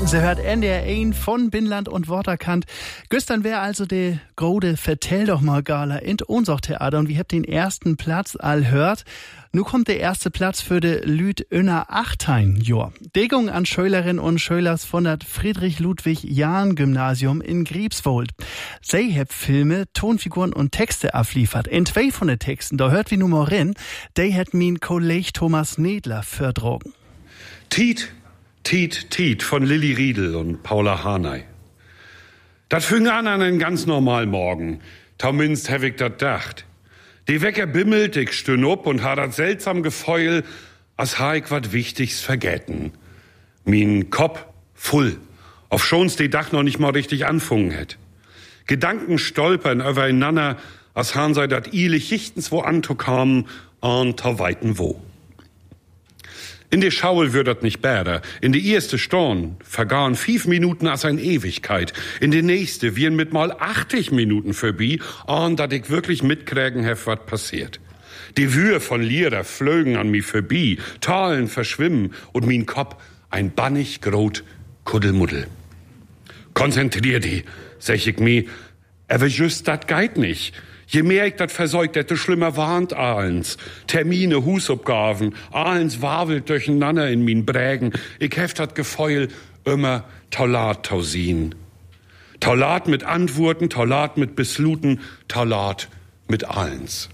Sie hört NDR 1 von Binnenland und Waterkant. Gestern wäre also die Grode Vertell doch mal Gala in Ohnsorg-Theater und wir habt den ersten Platz all hört. Nun kommt der erste Platz für de Lüd Önner Achtein. Degung an Schülerinnen und Schülers von das Friedrich-Ludwig-Jahn-Gymnasium in Griebswold. Sie hab Filme, Tonfiguren und Texte abliefert. In zwei von den Texten, da hört wie Nummer rein, die hat mein Kollege Thomas Nedler verdrogen. Tiet, Tiet, Tiet von Lilly Riedel und Paula Haney. Dat fing an einen ganz normalen Morgen. Tauminst hab ich dat dacht. Die Wecker bimmelt, ich stön up und ha dat seltsam Gefeul, als ha ich wat Wichtigs vergessen. Min Kopf voll, auf schon's die Dach noch nicht mal richtig anfungen hätt. Gedanken stolpern übereinander, als han sei dat ilich jichtens wo anzukamen und ta weiten wo. In der Schaul wird dat nicht bäder. In die erste Stunde vergahen 5 Minuten als ein Ewigkeit. In die nächste wiren mit mal 80 Minuten vorbei, und dat ich wirklich mitkriegen hef, wat passiert. Die Wühe von Lieder flögen an mi vorbei, Talen verschwimmen und min Kopf ein bannig grot Kuddelmuddel. Konzentrier die, sech ich mi, aber just dat geit nicht. Je mehr ich dat versäugt, desto schlimmer warnt Ahlens. Termine, Husabgaben, Ahlens wawelt durcheinander in min Brägen. Ich heft dat Gefeul immer Taulat tausin. Taulat mit Antworten, Taulat mit Besluten, Taulat mit Ahlens.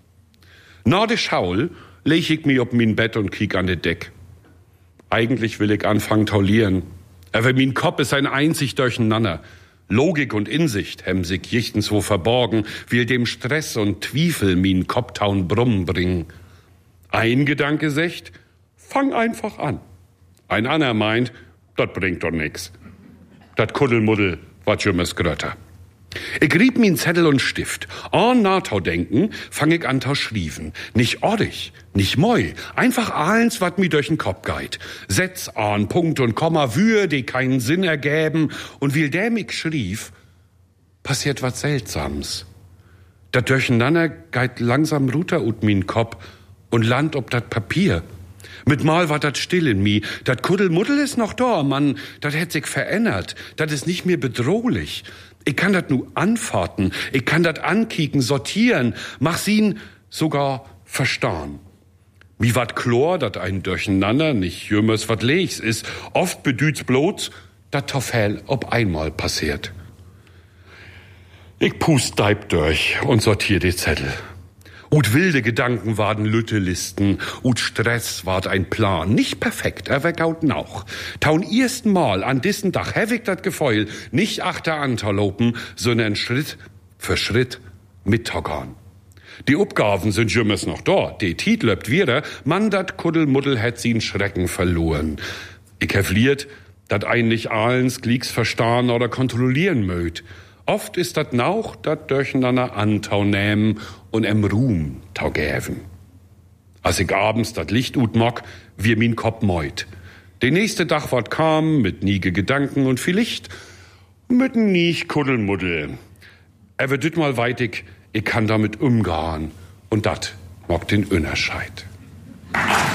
Na de Schaul leg ich mi op min Bett und kiek an de Deck. Eigentlich will ich anfangen taulieren, aber min Kopf ist ein einzig Durcheinander. Logik und Insicht hem sich jichtens wo verborgen, will dem Stress und Twiefel min Kopftaun Brummen bringen. Ein Gedanke secht, fang einfach an. Ein anderer meint, dat bringt doch nix. Dat Kuddelmuddel, wat jümmes Grötter. Ich rieb min Zettel und Stift. An Nahtau denken, fang ich an tau schrieven. Nicht ordig, nicht moi, einfach ahlens, wat mi durch den Kopf geit. Setz an, Punkt und Komma, Wühe, die keinen Sinn ergäben. Und wie dem ich schrieb, passiert wat Seltsams. Dat Durcheinander geit langsam runter ut min Kopf und land ob dat Papier. Mit mal war dat still in mi. Dat Kuddelmuddel ist noch da, Mann. Dat hätt sich verändert. Dat ist nicht mehr bedrohlich. Ich kann dat nu anfahrten. Ich kann dat ankicken, sortieren. Mach's ihn sogar verstahn. Wie wat Chlor, dat ein Durcheinander, nicht jümmers wat Leichs ist. Oft bedüht's bloß, dat Toffel ob einmal passiert. Ich pust deib durch und sortier die Zettel. Ut wilde Gedanken waren Lüttelisten, ut Stress ward ein Plan. Nicht perfekt, aber gaut noch. Taun ersten Mal an diesen Dach hewig dat Gefeul, nicht achter anterlopen, sondern Schritt für Schritt mittockern. Die Uppgaben sind jümmers noch dort, die Tiet löbt wieder, man dat Kuddelmuddel hätt sie'n Schrecken verloren. Ich hevliert, dat eigentlich ahlens Glicks verstahn oder kontrollieren mögt. Oft ist dat Nauch, dat durcheinander antau nähmen und em Ruhm tau gäven. Als ich abends dat Licht ut mock, wir min Kopf meut. Den nächste Dach ward kam, mit niege Gedanken und vielleicht mit nicht Kuddelmuddel. Aber düt mal weitig, ich kann damit umgehen und dat mock den Önnerscheid.